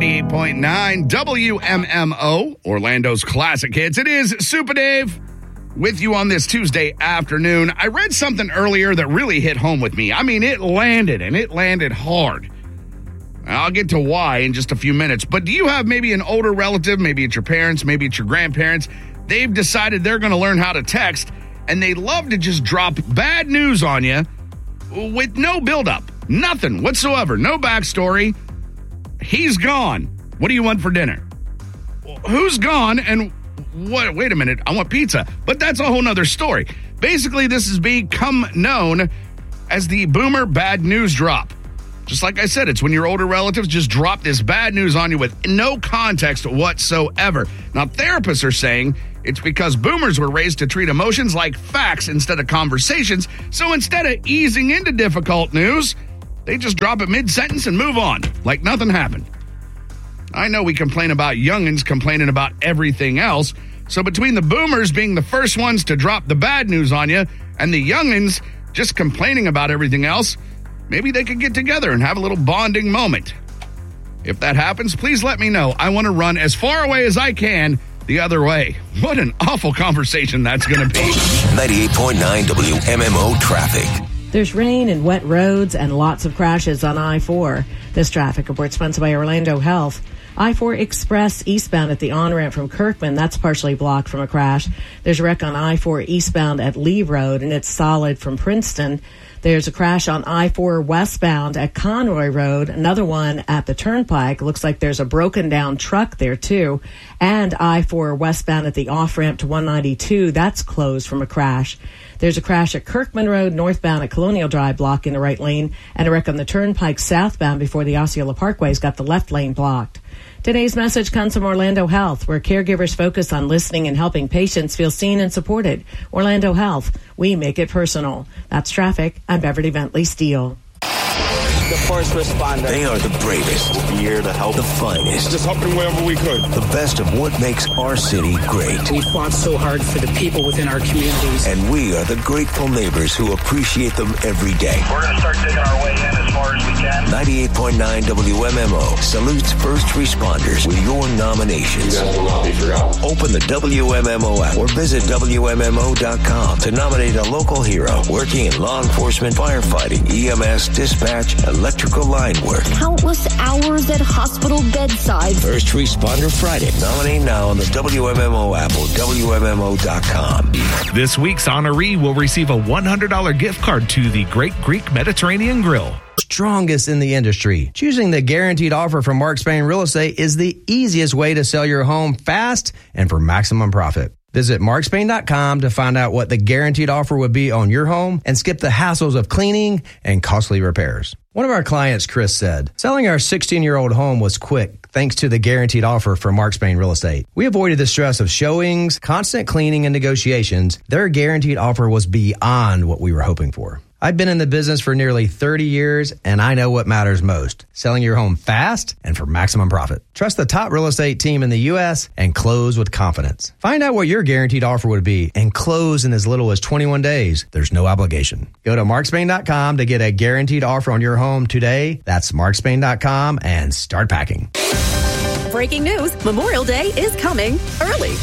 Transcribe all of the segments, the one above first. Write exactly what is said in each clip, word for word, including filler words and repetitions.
ninety-eight point nine W M M O, Orlando's classic hits. It is Super Dave with you on this Tuesday afternoon. I read something earlier that really hit home with me. I mean, it landed, and it landed hard. I'll get to why in just a few minutes. But do you have maybe an older relative, maybe it's your parents, maybe it's your grandparents, they've decided they're going to learn how to text, and they love to just drop bad news on you with no buildup, nothing whatsoever, no backstory. He's gone. What do you want for dinner? Who's gone and what? Wait a minute, I want pizza. But that's a whole nother story. Basically, this has become known as the boomer bad news drop. Just like I said, it's when your older relatives just drop this bad news on you with no context whatsoever. Now, therapists are saying it's because boomers were raised to treat emotions like facts instead of conversations. So instead of easing into difficult news, they just drop it mid-sentence and move on, like nothing happened. I know we complain about youngins complaining about everything else. So between the boomers being the first ones to drop the bad news on you and the youngins just complaining about everything else, maybe they could get together and have a little bonding moment. If that happens, please let me know. I want to run as far away as I can the other way. What an awful conversation that's going to be. ninety-eight point nine W M M O traffic. There's rain and wet roads and lots of crashes on I four. This traffic report sponsored by Orlando Health. I four Express eastbound at the on-ramp from Kirkman, that's partially blocked from a crash. There's a wreck on I four eastbound at Lee Road, and it's solid from Princeton. There's a crash on I four westbound at Conroy Road, another one at the Turnpike. Looks like there's a broken down truck there too. And I four westbound at the off-ramp to one ninety-two, that's closed from a crash. There's a crash at Kirkman Road, northbound at Colonial Drive, blocking the right lane, and a wreck on the Turnpike southbound before the Osceola Parkway's got the left lane blocked. Today's message comes from Orlando Health, where caregivers focus on listening and helping patients feel seen and supported. Orlando Health, we make it personal. That's traffic. I'm Beverly Bentley Steele. The first responder. They are the bravest. Here to help. The finest. Just helping wherever we could. The best of what makes our city great. We fought so hard for the people within our communities. And we are the grateful neighbors who appreciate them every day. We're going to start digging our way in as far as we can. ninety-eight point nine W M M O salutes first responders with your nominations. You guys will not be forgotten. Open the W M M O app or visit W M M O dot com to nominate a local hero working in law enforcement, firefighting, E M S, dispatch, electrical line work. Countless hours at hospital bedside. First Responder Friday. Nominate now on the W M M O app or W M M O dot com. This week's honoree will receive a one hundred dollars gift card to the Great Greek Mediterranean Grill. Strongest in the industry. Choosing the guaranteed offer from Mark Spain Real Estate is the easiest way to sell your home fast and for maximum profit. Visit mark spain dot com to find out what the guaranteed offer would be on your home and skip the hassles of cleaning and costly repairs. One of our clients, Chris, said, selling our sixteen-year-old home was quick thanks to the guaranteed offer from Mark Spain Real Estate. We avoided the stress of showings, constant cleaning, and negotiations. Their guaranteed offer was beyond what we were hoping for. I've been in the business for nearly thirty years, and I know what matters most. Selling your home fast and for maximum profit. Trust the top real estate team in the U S and close with confidence. Find out what your guaranteed offer would be and close in as little as twenty-one days. There's no obligation. Go to mark spain dot com to get a guaranteed offer on your home today. That's mark spain dot com and start packing. Breaking news, Memorial Day is coming early.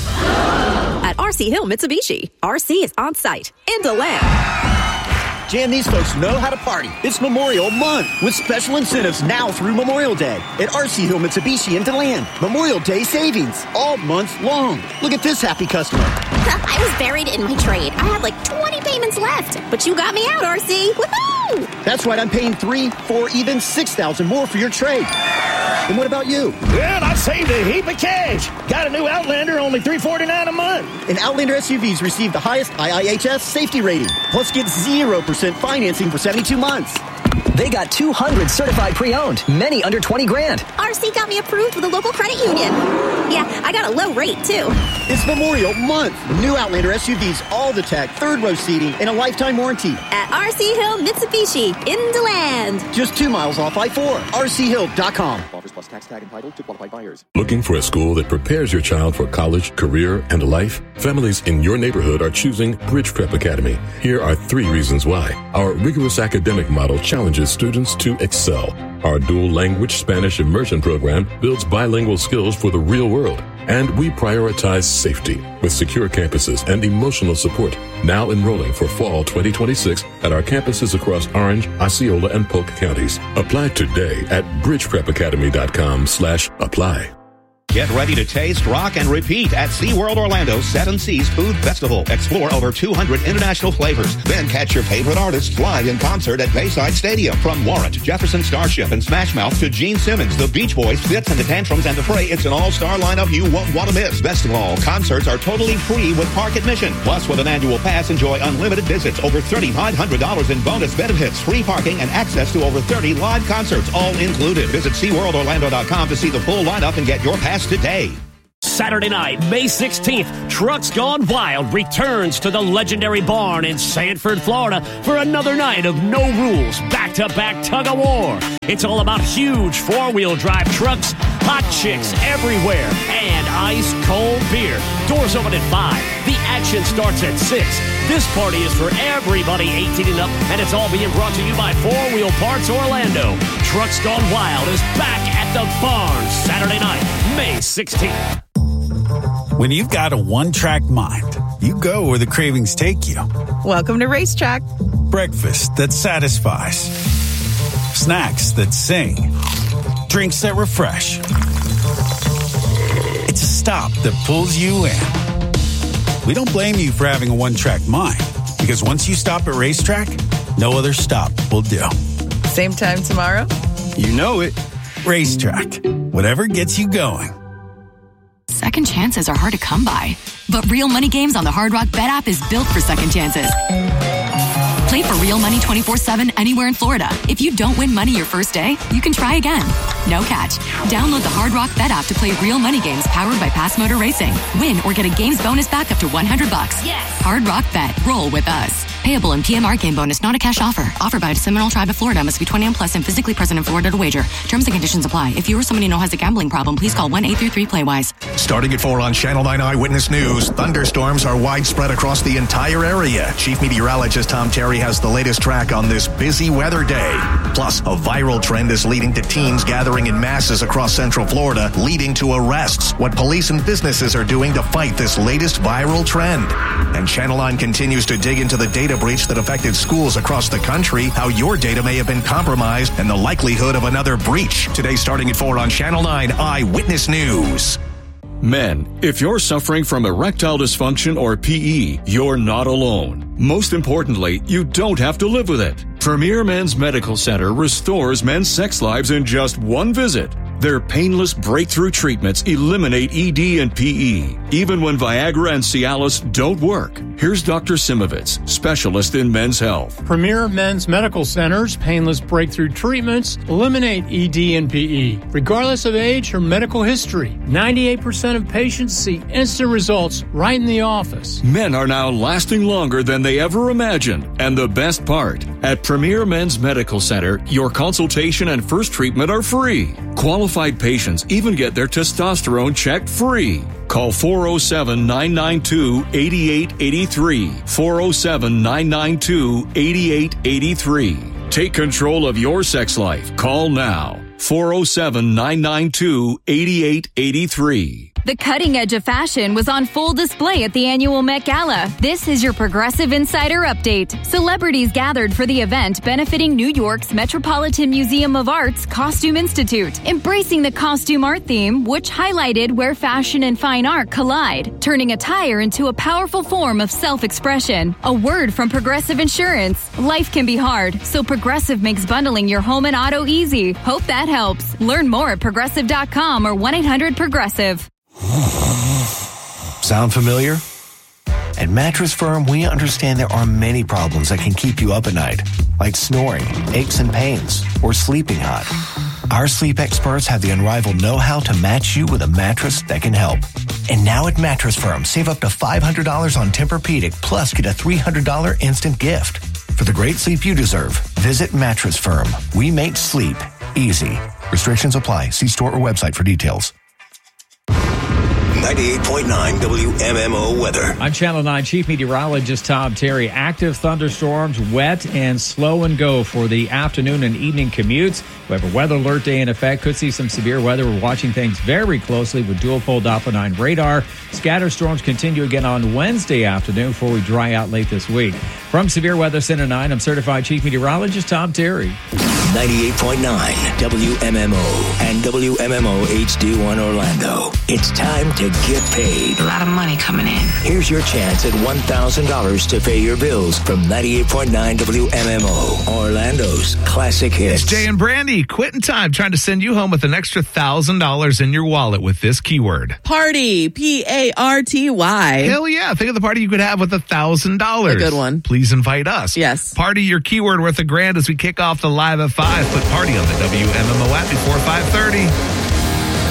At R C Hill Mitsubishi, R C is on site in DeLand. Jan, these folks know how to party. It's Memorial Month with special incentives now through Memorial Day at R C Hill Mitsubishi in DeLand. Memorial Day savings all month long. Look at this happy customer. I was buried in my trade. I had like twenty payments left, but you got me out, R C. Woohoo! That's right. I'm paying three, four, even six thousand more for your trade. And what about you? Well, I saved a heap of cash. Got a new Outlander, only three forty-nine a month. And Outlander S U Vs received the highest I I H S safety rating. Plus, get zero percent financing for seventy-two months. They got two hundred certified pre-owned, many under twenty grand. R C got me approved with a local credit union. Yeah, I got a low rate, too. It's Memorial Month. New Outlander S U Vs, all the tech, third row seating, and a lifetime warranty. At R C Hill Mitsubishi in DeLand. Just two miles off I four. R C hill dot com. Offers plus tax tag entitled to qualified buyers. Looking for a school that prepares your child for college, career, and life? Families in your neighborhood are choosing Bridge Prep Academy. Here are three reasons why. Our rigorous academic model challenges challenges students to excel. Our dual-language Spanish immersion program builds bilingual skills for the real world. And we prioritize safety with secure campuses and emotional support. Now enrolling for fall twenty twenty-six at our campuses across Orange, Osceola, and Polk counties. Apply today at bridgeprepacademy.com slash apply. Get ready to taste, rock, and repeat at SeaWorld Orlando's Seven Seas Food Festival. Explore over two hundred international flavors. Then catch your favorite artists live in concert at Bayside Stadium. From Warrant, Jefferson Starship, and Smash Mouth to Gene Simmons, the Beach Boys, Fitz, and the Tantrums, and the Fray, it's an all-star lineup you won't want to miss. Best of all, concerts are totally free with park admission. Plus, with an annual pass, enjoy unlimited visits, over three thousand five hundred dollars in bonus benefits, free parking, and access to over thirty live concerts, all included. Visit sea world orlando dot com to see the full lineup and get your pass today. Saturday night, May sixteenth, Trucks Gone Wild returns to the legendary barn in Sanford, Florida for another night of no rules, back-to-back tug-of-war. It's all about huge four-wheel drive trucks, hot chicks everywhere, and ice-cold beer. Doors open at five. The action starts at six. This party is for everybody eighteen and up, and it's all being brought to you by Four Wheel Parts Orlando. Trucks Gone Wild is back at the barn Saturday night, May sixteenth. When you've got a one-track mind, you go where the cravings take you. Welcome to Racetrack. Breakfast that satisfies. Snacks that sing. Drinks that refresh. It's a stop that pulls you in. We don't blame you for having a one-track mind, because once you stop at Racetrack, no other stop will do. Same time tomorrow? You know it. Racetrack. Whatever gets you going. Second chances are hard to come by. But Real Money Games on the Hard Rock Bet app is built for second chances. Play for real money twenty-four seven anywhere in Florida. If you don't win money your first day, you can try again. No catch. Download the Hard Rock Bet app to play Real Money Games powered by Pass Motor Racing. Win or get a games bonus back up to one hundred bucks. Yes. Hard Rock Bet. Roll with us. Payable in P M R game bonus, not a cash offer. Offered by the Seminole Tribe of Florida. Must be twenty-one plus and physically present in Florida to wager. Terms and conditions apply. If you or someone you know has a gambling problem, please call one eight three three play wise. Starting at four on Channel nine Eyewitness News, thunderstorms are widespread across the entire area. Chief Meteorologist Tom Terry has the latest track on this busy weather day. Plus, a viral trend is leading to teens gathering in masses across Central Florida, leading to arrests. What police and businesses are doing to fight this latest viral trend. And Channel nine continues to dig into the data breach that affected schools across the country, how your data may have been compromised, and the likelihood of another breach. Today, starting at four on Channel nine Eyewitness News. Men, if you're suffering from erectile dysfunction or P E, you're not alone. Most importantly, you don't have to live with it. Premier Men's Medical Center restores men's sex lives in just one visit. Their painless breakthrough treatments eliminate E D and P E, even when Viagra and Cialis don't work. Here's Doctor Simovitz, specialist in men's health. Premier Men's Medical Center's painless breakthrough treatments eliminate E D and P E, regardless of age or medical history. ninety-eight percent of patients see instant results right in the office. Men are now lasting longer than they ever imagined. And the best part, at Premier Men's Medical Center, your consultation and first treatment are free. Qualified patients even get their testosterone checked free. Call four oh seven, nine nine two, eight eight eight three. four oh seven, nine nine two, eight eight eight three. Take control of your sex life. Call now. four oh seven, nine nine two, eight eight eight three. The cutting edge of fashion was on full display at the annual Met Gala. This is your Progressive Insider Update. Celebrities gathered for the event benefiting New York's Metropolitan Museum of Art's Costume Institute, embracing the costume art theme, which highlighted where fashion and fine art collide, turning attire into a powerful form of self-expression. A word from Progressive Insurance. Life can be hard, so Progressive makes bundling your home and auto easy. Hope that helps. Learn more at progressive dot com or one eight hundred progressive. Sound familiar? At Mattress Firm, we understand there are many problems that can keep you up at night, like snoring, aches and pains, or sleeping hot. Our sleep experts have the unrivaled know-how to match you with a mattress that can help. And now at Mattress Firm, save up to five hundred dollars on Tempur-Pedic, plus get a three hundred dollars instant gift. For the great sleep you deserve, visit Mattress Firm. We make sleep easy. Restrictions apply. See store or website for details. ninety-eight point nine W M M O weather. I'm Channel nine Chief Meteorologist Tom Terry. Active thunderstorms, wet and slow and go for the afternoon and evening commutes. We have a weather alert day in effect. Could see some severe weather. We're watching things very closely with dual pole Doppler nine radar. Scatter storms continue again on Wednesday afternoon before we dry out late this week. From Severe Weather Center nine, I'm Certified Chief Meteorologist Tom Terry. ninety-eight point nine W M M O and W M M O H D one Orlando. It's time to get paid. A lot of money coming in. Here's your chance at one thousand dollars to pay your bills from ninety-eight point nine W M M O, Orlando's classic hits. It's Jay and Brandy, quitting time, trying to send you home with an extra one thousand dollars in your wallet with this keyword. Party, P A R T Y. Hell yeah. Think of the party you could have with one thousand dollars. A good one. Please invite us. Yes. Party, your keyword worth a grand as we kick off the Live at five. Put party on the W M M O app before five thirty.